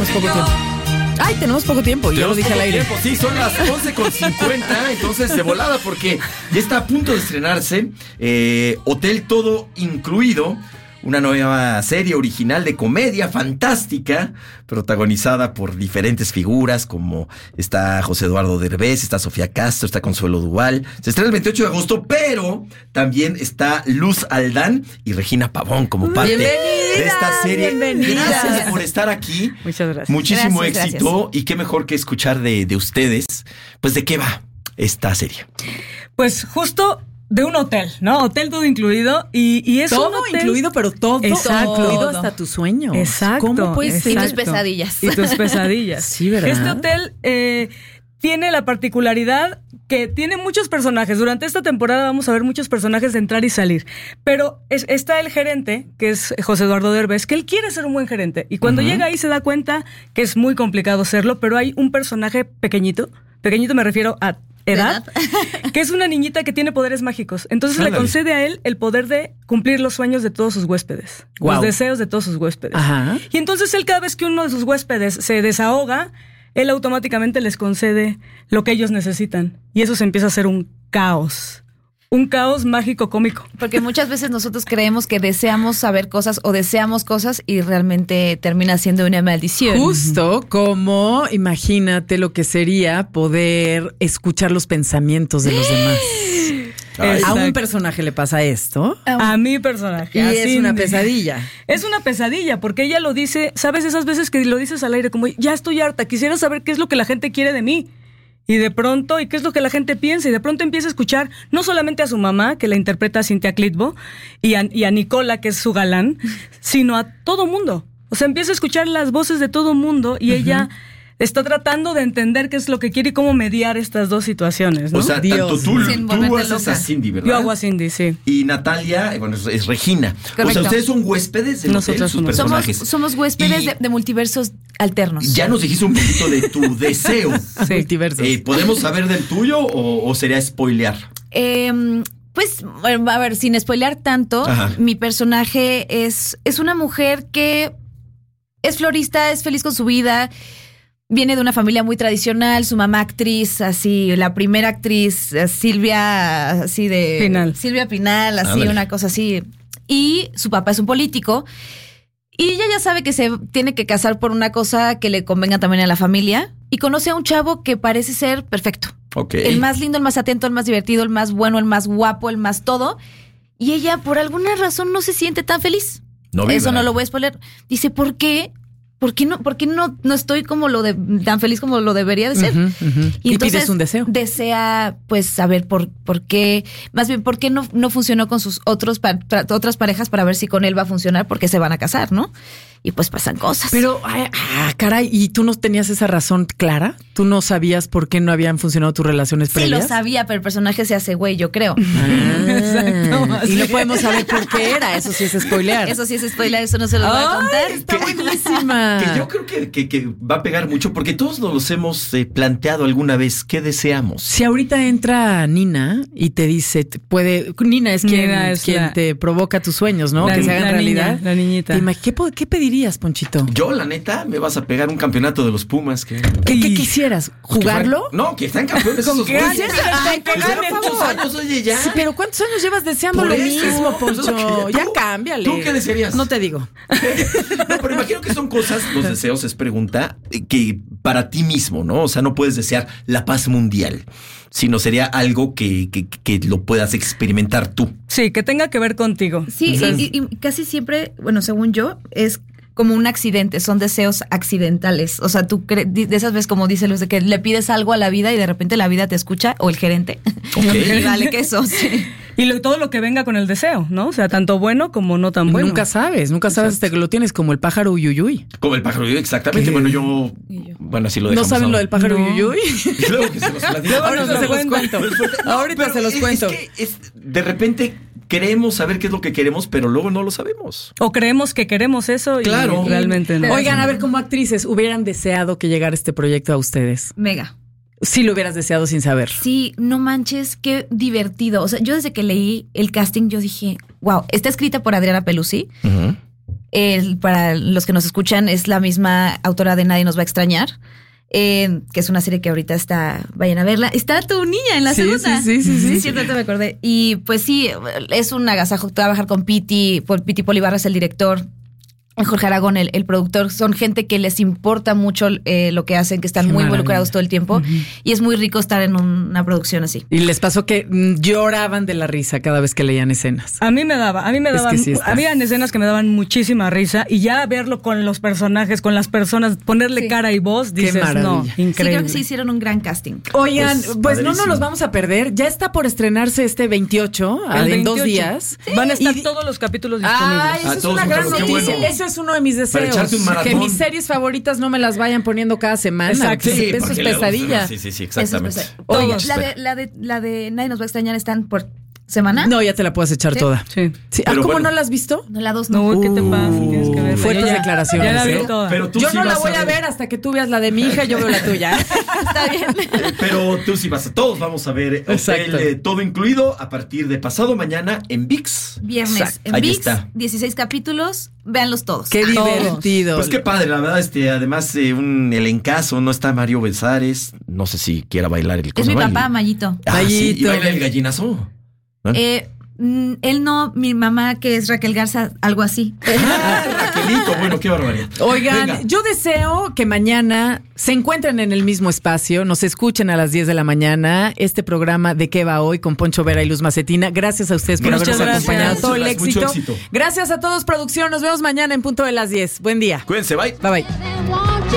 poco tiempo. Ay, tenemos poco tiempo, ya lo dije al aire. Sí, son las 11:50, entonces de volada, porque ya está a punto de estrenarse Hotel Todo Incluido, una nueva serie original de comedia fantástica, protagonizada por diferentes figuras, como está José Eduardo Derbez, está Sofía Castro, está Consuelo Duval. Se estrena el 28 de agosto, pero también está Luz Aldán y Regina Pavón como parte de esta serie. Gracias por estar aquí. Muchas gracias. Muchísimo éxito. Y qué mejor que escuchar de ustedes, pues de qué va esta serie. Pues justo de un hotel, ¿no? Hotel todo incluido y es todo un hotel incluido, pero todo incluido hasta tus sueños. Exacto. ¿Cómo puede ser? Y tus pesadillas. Y tus pesadillas. Sí, ¿verdad? Este hotel tiene la particularidad que tiene muchos personajes. Durante esta temporada vamos a ver muchos personajes entrar y salir. Pero está el gerente, que es José Eduardo Derbez, que él quiere ser un buen gerente. Y cuando llega ahí se da cuenta que es muy complicado serlo, pero hay un personaje pequeñito me refiero a edad, que es una niñita que tiene poderes mágicos. Entonces le concede a él el poder de cumplir los sueños de todos sus huéspedes, los deseos de todos sus huéspedes. Ajá. Y entonces él, cada vez que uno de sus huéspedes se desahoga, él automáticamente les concede lo que ellos necesitan. Y eso se empieza a hacer un caos. Un caos mágico cómico. Porque muchas veces nosotros creemos que deseamos saber cosas o deseamos cosas y realmente termina siendo una maldición. Justo como, imagínate lo que sería poder escuchar los pensamientos de los demás. A un personaje le pasa esto. A mi personaje. Y es una pesadilla. Es una pesadilla porque ella lo dice, ¿sabes? Esas veces que lo dices al aire como, ya estoy harta, quisiera saber qué es lo que la gente quiere de mí. Y de pronto, ¿y qué es lo que la gente piensa? Y de pronto empieza a escuchar no solamente a su mamá, que la interpreta Cintia Clitbo, y a Nicola, que es su galán, sino a todo mundo. O sea, empieza a escuchar las voces de todo mundo y ella está tratando de entender qué es lo que quiere y cómo mediar estas dos situaciones, ¿no? O sea, tanto tú haces loca. a Cindy, ¿verdad? Yo hago a Cindy, sí. Y Natalia, bueno, es Regina. Correcto. O sea, ustedes son huéspedes de Nosotros sus personajes. Somos huéspedes de multiversos alternos. Ya nos dijiste un poquito de tu deseo. Sí. Multiversos. ¿Podemos saber del tuyo o sería spoilear? Pues, a ver, sin spoilear tanto, mi personaje es una mujer que es florista, es feliz con su vida. Viene de una familia muy tradicional, su mamá actriz, así, la primera actriz, Silvia, así de... Pinal. Silvia Pinal, así, una cosa así. Y su papá es un político. Y ella ya sabe que se tiene que casar por una cosa que le convenga también a la familia. Y conoce a un chavo que parece ser perfecto. Okay. El más lindo, el más atento, el más divertido, el más bueno, el más guapo, el más todo. Y ella, por alguna razón, no se siente tan feliz. Eso no lo voy a spoiler. Dice, ¿por qué? ¿Por qué no estoy como tan feliz como lo debería de ser? Y entonces pides un deseo. Desea, pues, saber por qué, más bien, por qué no funcionó con sus otras parejas para ver si con él va a funcionar, porque se van a casar, ¿no? Y pues pasan cosas. Pero, caray, ¿y tú no tenías esa razón clara? ¿Tú no sabías por qué no habían funcionado tus relaciones previas? Sí, lo sabía, pero el personaje se hace güey, yo creo. Exacto. Y no podemos saber por qué era. Eso sí es spoilear. Eso sí es spoiler, eso no se lo voy a contar. Está buenísima. Que yo creo que va a pegar mucho, porque todos nos los hemos planteado alguna vez. ¿Qué deseamos? Si ahorita entra Nina y te dice, Nina es quien te provoca tus sueños, ¿no? Que se hagan realidad. Niña, la niñita. ¿Qué pedirías, Ponchito? Yo, la neta, me vas a pegar un campeonato de los Pumas. ¿Qué quisieras? ¿Jugarlo? No, que están campeones esos güeyes. ¿Cuántos años, oye, ya? Sí, pero ¿cuántos años llevas deseando Por lo eso, mismo, pues, Poncho? Ya cámbiale. ¿Tú qué desearías? No te digo. No, pero imagino que son cosas, los deseos es pregunta, que para ti mismo, ¿no? O sea, no puedes desear la paz mundial, sino sería algo que lo puedas experimentar tú. Sí, que tenga que ver contigo. Sí, y casi siempre, bueno, según yo, es como un accidente, son deseos accidentales. O sea, tú de esas veces, como dice Luz, de que le pides algo a la vida y de repente la vida te escucha, o el gerente. Okay. Y vale que eso, sí. Y todo lo que venga con el deseo, ¿no? O sea, tanto bueno como no tan bueno. Nunca sabes hasta que lo tienes, como el pájaro uyuyuy. Como el pájaro uyuyuy, exactamente. ¿Qué? Bueno, así lo dejamos. ¿No saben ahora. lo del pájaro uyuyuy? Luego que se los platico. Ahorita se los cuento. Ahorita se los cuento. Es que de repente queremos saber qué es lo que queremos, pero luego no lo sabemos. O creemos que queremos eso y realmente no. Oigan, a ver, como actrices, ¿hubieran deseado que llegara este proyecto a ustedes? Mega. Sí lo hubieras deseado sin saber. Sí, no manches, qué divertido. O sea, yo desde que leí el casting, yo dije, wow, está escrita por Adriana Pelusi. Para los que nos escuchan, es la misma autora de Nadie nos va a extrañar. Que es una serie que ahorita vayan a verla. Está tu niña en la segunda. Sí. Cierto, te me acordé. Y pues sí, es un agasajo trabajar con Piti Polibarra es el director. Jorge Aragón, el productor, son gente que les importa mucho lo que hacen, que están muy involucrados todo el tiempo. Y es muy rico estar en una producción así. Y les pasó que lloraban de la risa cada vez que leían escenas. A mí me daban, habían escenas que me daban muchísima risa, y ya verlo con los personajes, con las personas, ponerle cara y voz, dices, no, increíble. Sí, creo que sí hicieron un gran casting. Oigan, pues no nos los vamos a perder. Ya está por estrenarse este 28, en 2 días. Sí. Van a estar todos los capítulos disponibles. Ay, eso es una gran noticia. Bueno. Eso es uno de mis deseos. Que mis series favoritas no me las vayan poniendo cada semana. Exacto. Sí, eso es pesadilla. Sí, exactamente. Oye, la de Nadie nos va a extrañar están por semana. No, ya te la puedes echar toda. Sí. ¿Cómo no la has visto? No, la 2 no. No, ¿qué te pasa? Tienes que verla. Fuertes declaraciones. Ya la vi toda. Pero tú yo sí no la vas voy a ver hasta que tú veas la de mi hija, yo veo la tuya. Está bien. Pero tú sí todos vamos a ver Hotel Todo Incluido a partir de pasado mañana en ViX. Viernes. Exacto. En Ahí ViX, está. 16 capítulos, véanlos todos. Qué divertido. Pues qué padre, la verdad, además un elencazo, no está Mario Besares, no sé si quiera bailar el Es mi papá, Mayito. Sí, y baila el gallinazo. ¿No? Él no, mi mamá, que es Raquel Garza, algo así. Raquelito, bueno, qué barbaridad. Oigan, Venga. yo deseo que mañana se encuentren en el mismo espacio, nos escuchen a las 10 de la mañana, este programa de ¿Qué va hoy? Con Poncho Vera y Luz Macetina. Gracias a ustedes por habernos acompañado. Todo el éxito. Mucho éxito. Gracias a todos, producción. Nos vemos mañana en punto de las 10. Buen día. Cuídense, bye. Bye bye.